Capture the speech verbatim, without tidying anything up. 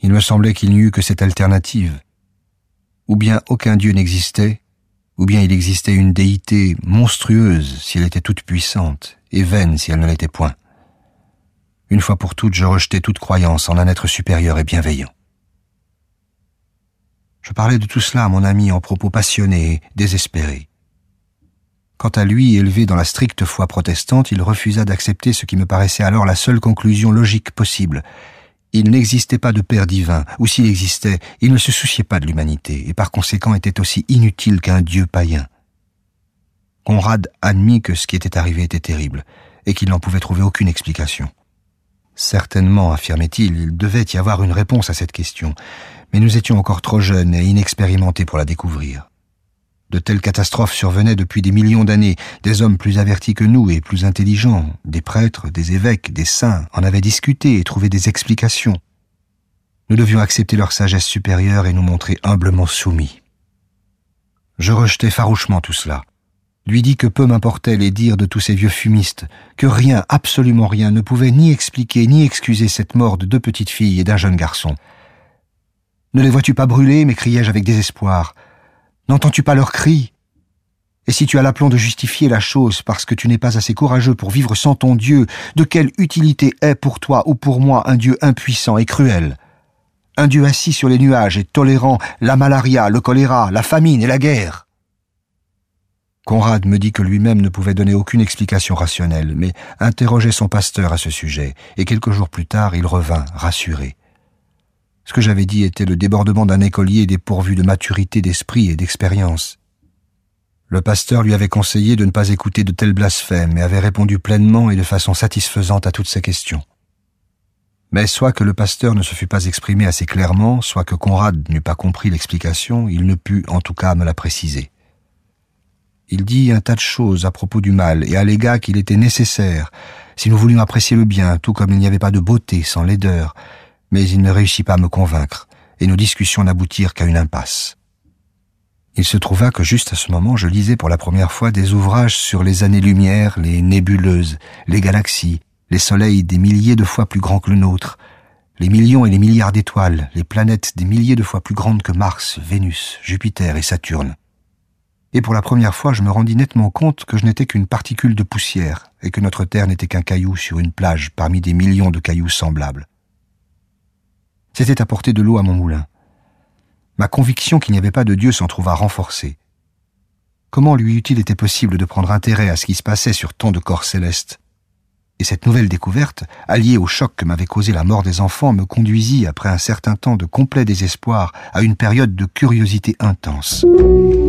Il me semblait qu'il n'y eût que cette alternative. Ou bien aucun Dieu n'existait, ou bien il existait une déité monstrueuse si elle était toute puissante, et vaine si elle ne l'était point. Une fois pour toutes, je rejetais toute croyance en un être supérieur et bienveillant. Je parlais de tout cela à mon ami en propos passionnés et désespérés. Quant à lui, élevé dans la stricte foi protestante, il refusa d'accepter ce qui me paraissait alors la seule conclusion logique possible. Il n'existait pas de Père divin, ou s'il existait, il ne se souciait pas de l'humanité, et par conséquent était aussi inutile qu'un Dieu païen. Conrad admit que ce qui était arrivé était terrible, et qu'il n'en pouvait trouver aucune explication. Certainement, affirmait-il, il devait y avoir une réponse à cette question, mais nous étions encore trop jeunes et inexpérimentés pour la découvrir. De telles catastrophes survenaient depuis des millions d'années. Des hommes plus avertis que nous et plus intelligents, des prêtres, des évêques, des saints, en avaient discuté et trouvé des explications. Nous devions accepter leur sagesse supérieure et nous montrer humblement soumis. Je rejetais farouchement tout cela. Lui dis que peu m'importaient les dires de tous ces vieux fumistes, que rien, absolument rien, ne pouvait ni expliquer ni excuser cette mort de deux petites filles et d'un jeune garçon. « Ne les vois-tu pas brûler ?» m'écriai-je avec désespoir. « N'entends-tu pas leurs cris ? Et si tu as l'aplomb de justifier la chose parce que tu n'es pas assez courageux pour vivre sans ton Dieu, de quelle utilité est pour toi ou pour moi un Dieu impuissant et cruel ? Un Dieu assis sur les nuages et tolérant la malaria, le choléra, la famine et la guerre ?» Conrad me dit que lui-même ne pouvait donner aucune explication rationnelle, mais interrogeait son pasteur à ce sujet, et quelques jours plus tard, il revint, rassuré. Ce que j'avais dit était le débordement d'un écolier dépourvu de maturité d'esprit et d'expérience. Le pasteur lui avait conseillé de ne pas écouter de tels blasphèmes et avait répondu pleinement et de façon satisfaisante à toutes ses questions. Mais soit que le pasteur ne se fût pas exprimé assez clairement, soit que Conrad n'eût pas compris l'explication, il ne put en tout cas me la préciser. Il dit un tas de choses à propos du mal et allégua qu'il était nécessaire, si nous voulions apprécier le bien, tout comme il n'y avait pas de beauté sans laideur, mais il ne réussit pas à me convaincre, et nos discussions n'aboutirent qu'à une impasse. Il se trouva que juste à ce moment, je lisais pour la première fois des ouvrages sur les années-lumière, les nébuleuses, les galaxies, les soleils des milliers de fois plus grands que le nôtre, les millions et les milliards d'étoiles, les planètes des milliers de fois plus grandes que Mars, Vénus, Jupiter et Saturne. Et pour la première fois, je me rendis nettement compte que je n'étais qu'une particule de poussière et que notre Terre n'était qu'un caillou sur une plage parmi des millions de cailloux semblables. C'était apporter de l'eau à mon moulin. Ma conviction qu'il n'y avait pas de Dieu s'en trouva renforcée. Comment lui eût-il été possible de prendre intérêt à ce qui se passait sur tant de corps célestes ? Et cette nouvelle découverte, alliée au choc que m'avait causé la mort des enfants, me conduisit, après un certain temps de complet désespoir, à une période de curiosité intense.